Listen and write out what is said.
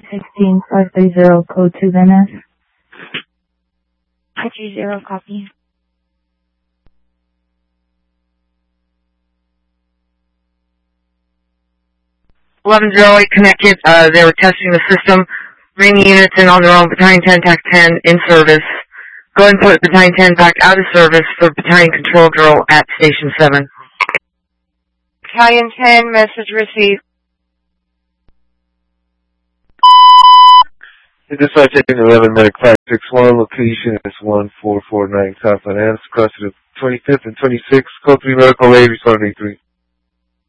16530, code to Venice. 530, copy. 1108 connected. They were testing the system. Bring the units in on their own. Battalion 10, TAC 10 in service. Go ahead and put Battalion 10 back out of service for Battalion Control Drill at Station 7. Battalion 10, message received. This is taking 11 Medic 561. Location is 1449 South Van Ness, across to the 25th and 26th. Code 3 Medical Aid, responding 3.